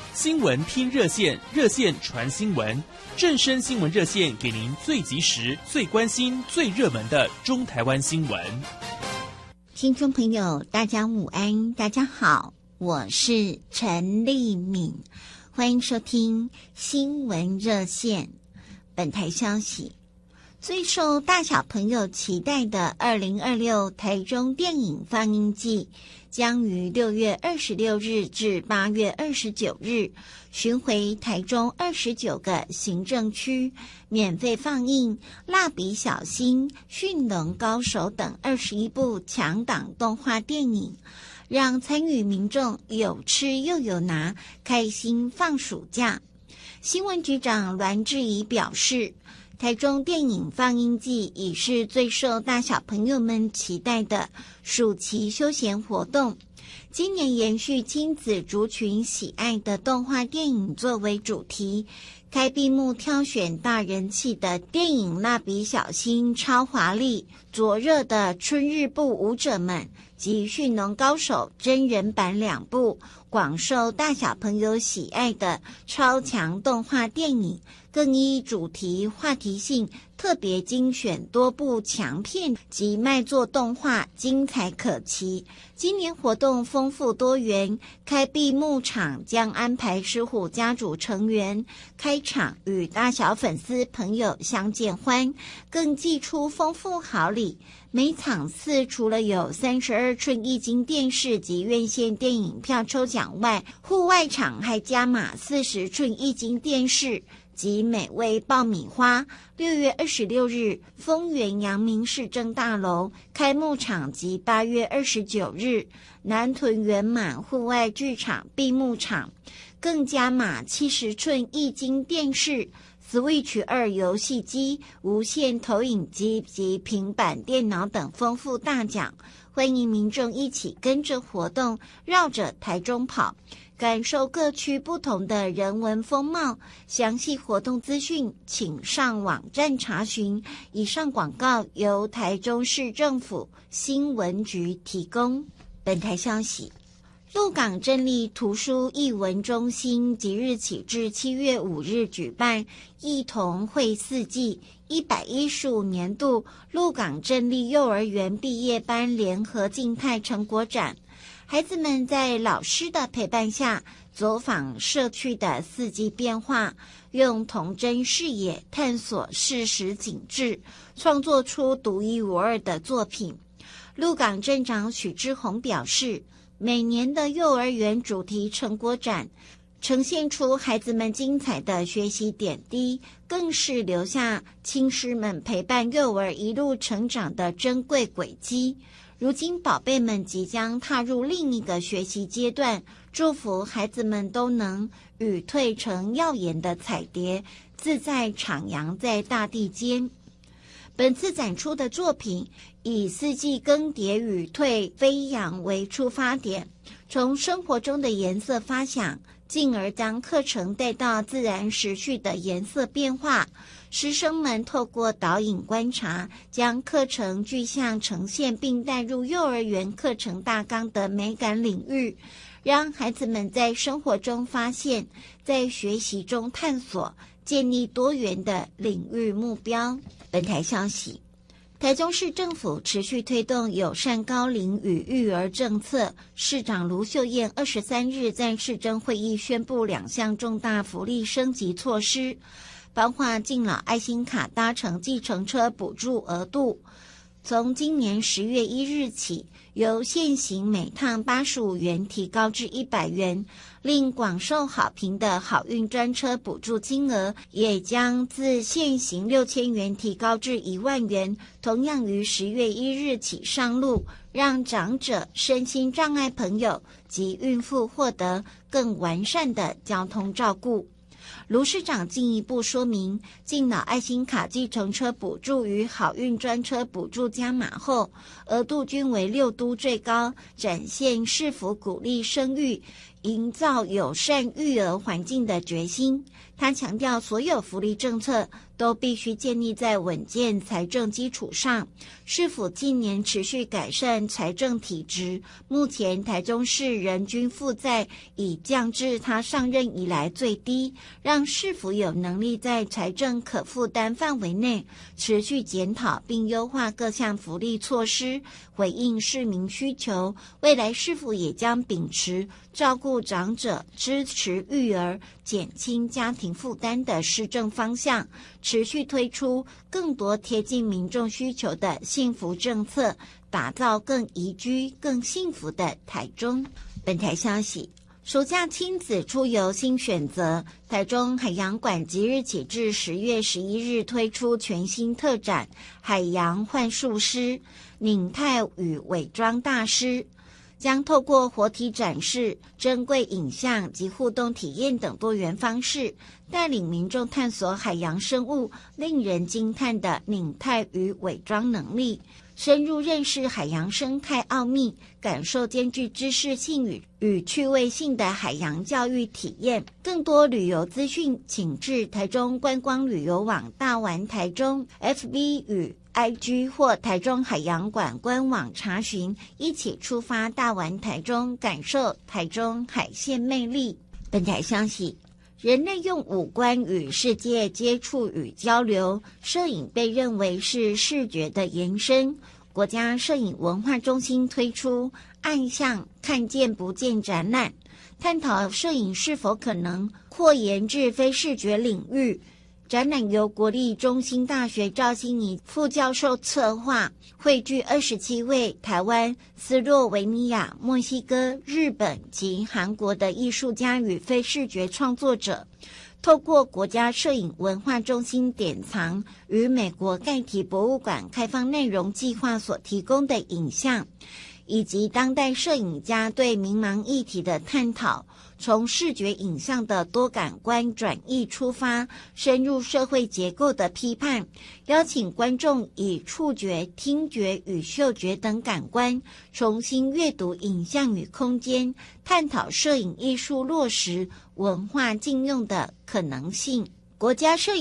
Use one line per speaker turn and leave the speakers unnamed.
新闻听热线，热线传新闻，正声新闻热线给您最及时、最关心、最热门的中台湾新闻。
听众朋友，大家午安，大家好，我是陈丽敏，欢迎收听新闻热线。本台消息，最受大小朋友期待的2026台中电影放映季将于6月26日至8月29日巡回台中29个行政区，免费放映《蜡笔小新》《驯龙高手》等21部强档动画电影，让参与民众有吃又有拿，开心放暑假。新闻局长栾志怡表示，台中电影放映季已是最受大小朋友们期待的暑期休闲活动。今年延续亲子族群喜爱的动画电影作为主题，开闭幕挑选大人气的电影《蜡笔小新》超华丽、灼热的春日部舞者们及《驯龙高手》真人版2部，广受大小朋友喜爱的超强动画电影，更依主题话题性特别精选多部强片及卖座动画，精彩可期。今年活动丰富多元，开闭幕场将安排狮虎家族成员开场与大小粉丝朋友相见欢，更祭出丰富好礼。每场次除了有32寸液晶电视及院线电影票抽奖外，户外场还加码40寸液晶电视及美味爆米花。6月26日丰原阳明市政大楼开幕场及8月29日南屯圆满户外剧场闭幕场，更加码70寸液晶电视、Switch 2游戏机、无线投影机及平板电脑等丰富大奖。欢迎民众一起跟着活动，绕着台中跑，感受各区不同的人文风貌。详细活动资讯请上网站查询。以上广告由台中市政府新闻局提供。本台消息，鹿港镇立图书艺文中心即日起至7月5日举办艺童会四季115年度鹿港镇立幼儿园毕业班联合静态成果展。孩子们在老师的陪伴下走访社区的四季变化，用童真视野探索事实景致，创作出独一无二的作品。鹿港镇长许志宏表示，每年的幼儿园主题成果展呈现出孩子们精彩的学习点滴，更是留下亲师们陪伴幼儿一路成长的珍贵轨迹。如今宝贝们即将踏入另一个学习阶段，祝福孩子们都能羽蜕成耀眼的彩蝶，自在徜徉在大地间。本次展出的作品以四季更迭羽蜕飞扬为出发点，从生活中的颜色发想，进而将课程带到自然时序的颜色变化。师生们透过导引观察，将课程具象呈现并带入幼儿园课程大纲的美感领域，让孩子们在生活中发现，在学习中探索，建立多元的领域目标。本台消息，台中市政府持续推动友善高龄与育儿政策，市长卢秀燕23日在市政会议宣布2项重大福利升级措施，包括敬老爱心卡搭乘计程车补助额度，从今年10月1日起，由现行每趟85元提高至100元，令广受好评的好运专车补助金额也将自现行6000元提高至1万元，同样于10月1日起上路，让长者、身心障碍朋友及孕妇获得更完善的交通照顾。卢市长进一步说明，敬老爱心卡计程车补助与好运专车补助加码后，额度均为6都最高，展现市府鼓励生育、营造友善育儿环境的决心。他强调，所有福利政策都必须建立在稳健财政基础上。市府近年持续改善财政体质，目前台中市人均负债已降至他上任以来最低，让市府有能力在财政可负担范围内持续检讨并优化各项福利措施，回应市民需求。未来市府也将秉持照顾长者、支持育儿、减轻家庭负担的施政方向，持续推出更多贴近民众需求的幸福政策，打造更宜居、更幸福的台中。本台消息，暑假亲子出游新选择，台中海洋馆即日起至10月11日推出全新特展海洋幻术师、拧太与伪装大师，将透过活体展示、珍贵影像及互动体验等多元方式，带领民众探索海洋生物令人惊叹的拧太与伪装能力，深入认识海洋生态奥秘，感受兼具知识性与趣味性的海洋教育体验。更多旅游资讯，请至台中观光旅游网大玩台中 FB 与IG 或台中海洋馆官网查询，一起出发大玩台中，感受台中海鲜魅力。本台消息，人类用五官与世界接触与交流，摄影被认为是视觉的延伸。国家摄影文化中心推出暗象看见不见展览，探讨摄影是否可能扩延至非视觉领域。展览由国立中兴大学赵欣怡副教授策划，汇聚27位台湾、斯洛维尼亚、墨西哥、日本及韩国的艺术家与非视觉创作者，透过国家摄影文化中心典藏与美国盖提博物馆开放内容计划所提供的影像，以及当代摄影家对明盲议题的探讨，从视觉影像的多感官转译出发，深入社会结构的批判，邀请观众以触觉、听觉与嗅觉等感官重新阅读影像与空间，探讨摄影艺术落实文化禁用的可能性。国家摄影